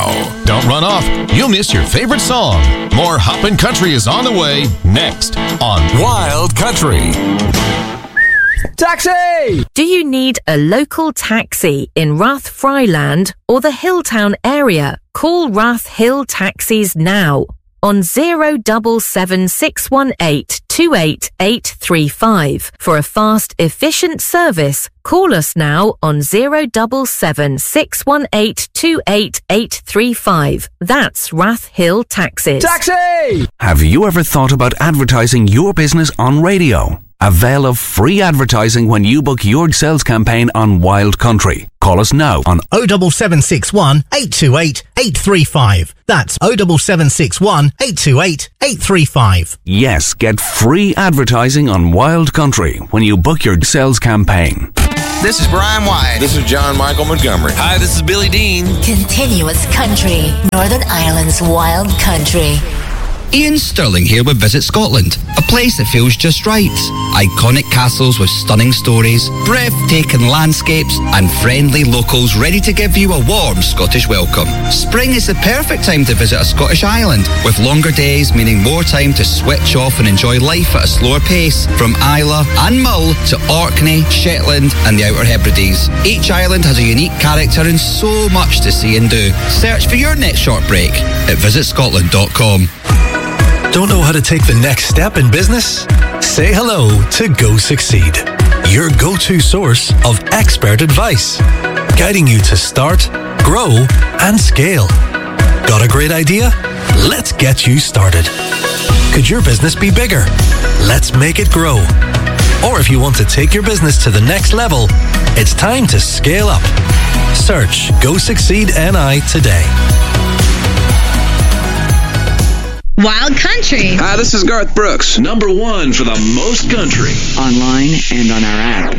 Don't run off. You'll miss your favorite song. More Hoppin' Country is on the way next on Wild Country. Taxi! Do you need a local taxi in Rathfryland or the Hilltown area? Call Rath Hill Taxis now on 077-618-28835. For a fast, efficient service, call us now on 077-618-28835. That's Rath Hill Taxis. Taxi! Have you ever thought about advertising your business on radio? Avail of free advertising when you book your sales campaign on Wild Country. Call us now on 07761 828 835. That's 07761 828 835. Yes, get free advertising on Wild Country when you book your sales campaign. This is Brian White. This is John Michael Montgomery. Hi, this is Billy Dean. Continuous Country, Northern Ireland's Wild Country. Ian Sterling here with Visit Scotland, a place that feels just right. Iconic castles with stunning stories, breathtaking landscapes, and friendly locals ready to give you a warm Scottish welcome. Spring is the perfect time to visit a Scottish island, with longer days meaning more time to switch off and enjoy life at a slower pace. From Islay and Mull to Orkney, Shetland, and the Outer Hebrides. Each island has a unique character and so much to see and do. Search for your next short break at visitscotland.com. Don't know how to take the next step in business? Say hello to Go Succeed, your go-to source of expert advice, guiding you to start, grow, and scale. Got a great idea? Let's get you started. Could your business be bigger? Let's make it grow. Or if you want to take your business to the next level, it's time to scale up. Search Go Succeed NI today. Wild Country. Hi, this is Garth Brooks. #1 for the most country. Online and on our app.